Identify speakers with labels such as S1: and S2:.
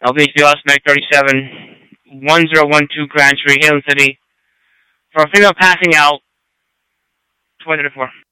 S1: LBHBL Mag 37, 1012 Grand Street, Hill City. For a female passing out, 20 to 4.